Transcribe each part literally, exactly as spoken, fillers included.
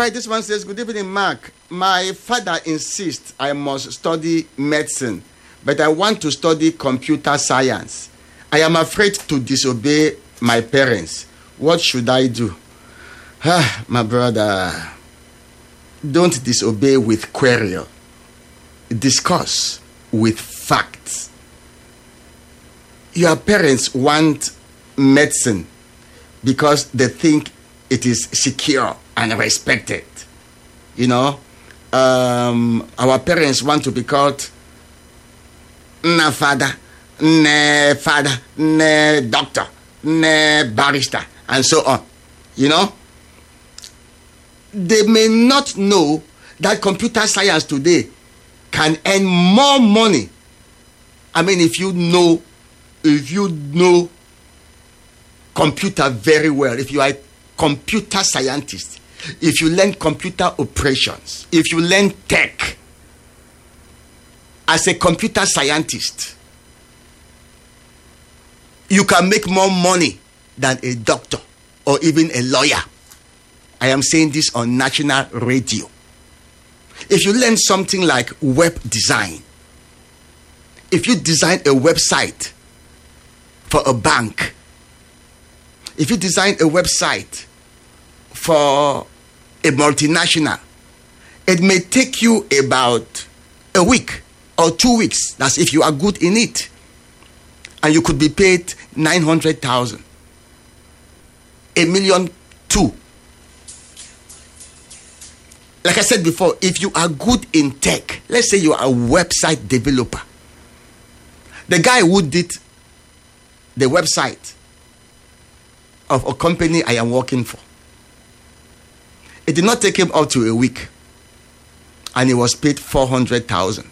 right, this one says, good evening, Mark. My father insists I must study medicine, but I want to study computer science. I am afraid to disobey my parents. What should I do? Ah, my brother, don't disobey with query. Discuss with facts. Your parents want medicine because they think it is secure and respected. You know, um, our parents want to be called na father, na father, na doctor, na barrister, and so on. You know, they may not know that computer science today can earn more money. I mean, if you know, if you know computer very well, if you are a computer scientist, if you learn computer operations, if you learn tech as a computer scientist, you can make more money than a doctor or even a lawyer. I am saying this on national radio. If you learn something like web design, if you design a website for a bank, if you design a website for a multinational, it may take you about a week or two weeks. That's if you are good in it. And you could be paid nine hundred thousand, a million two. Like I said before, if you are good in tech, let's say you are a website developer, the guy who did the website of a company I am working for, it did not take him up to a week, and he was paid four hundred thousand.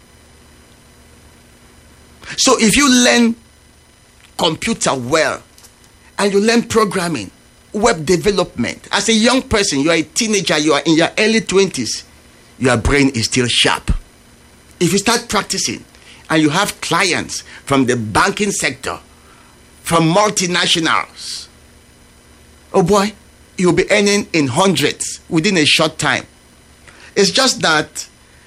So if you learn computer well, and you learn programming, web development, as a young person, you are a teenager, you are in your early twenties, your brain is still sharp. If you start practicing and you have clients from the banking sector, from multinationals, oh boy, you'll be earning in hundreds within a short time. It's just that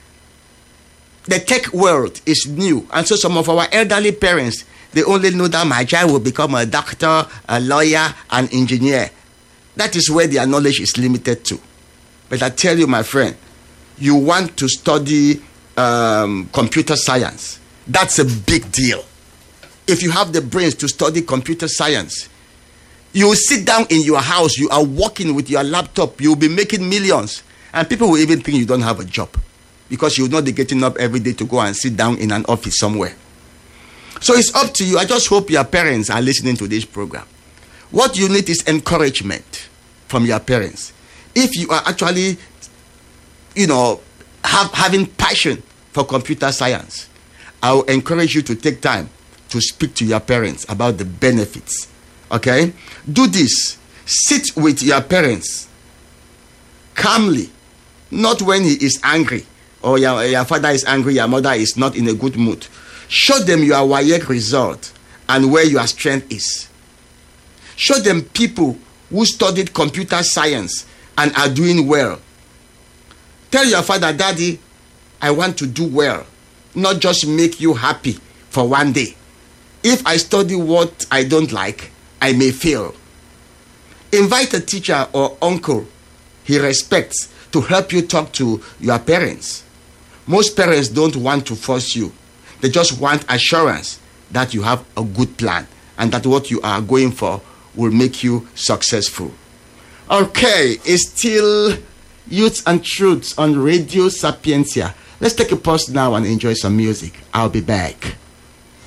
the tech world is new, and so some of our elderly parents, they only know that my child will become a doctor, a lawyer, an engineer. That is where their knowledge is limited to. But I tell you, my friend, you want to study um, computer science. That's a big deal. If you have the brains to study computer science, you will sit down in your house, you are working with your laptop, you will be making millions, and people will even think you don't have a job because you will not be getting up every day to go and sit down in an office somewhere. So it's up to you. I just hope your parents are listening to this program. What you need is encouragement from your parents. If you are actually, you know, have, having passion for computer science, I will encourage you to take time to speak to your parents about the benefits. Okay? Do this. Sit with your parents calmly, not when he is angry or your, your father is angry, your mother is not in a good mood. Show them your W A E C result and where your strength is. Show them people who studied computer science and are doing well. Tell your father, Daddy, I want to do well, not just make you happy for one day. If I study what I don't like, I may fail. Invite a teacher or uncle he respects to help you talk to your parents. Most parents don't want to force you. They just want assurance that you have a good plan and that what you are going for will make you successful. Okay, it's still Youth and Truths on Radio Sapientia. Let's take a pause now and enjoy some music. I'll be back.